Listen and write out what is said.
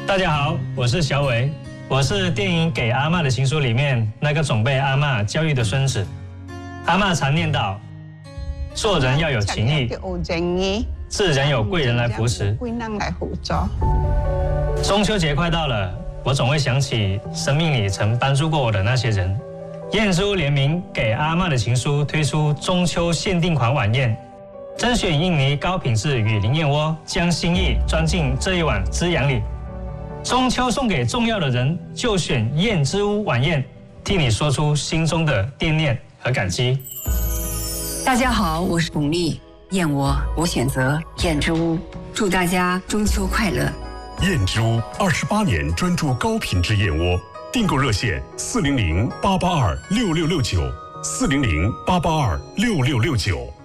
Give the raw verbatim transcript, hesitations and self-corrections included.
大家好，我是小伟，我是电影《给阿嬷的情书》里面那个总被阿嬷教育的孙子。阿嬷常念叨，做人要有情义，自然有贵人来扶持。中秋节快到了，我总会想起生命里曾帮助过我的那些人。燕之屋联名《给阿嬷的情书》推出中秋限定款晚宴，甄选印尼高品质雨林燕窝，将心意装进这一碗滋养里。中秋送给重要的人，就选燕之屋晚宴，替你说出心中的惦念和感激。 大家好，我是巩俐，燕窝我选择燕之屋，祝大家中秋快乐。 燕之屋二十八年专注高品质燕窝，订购热线四零零八八二六六六九，四零零八八二六六六九。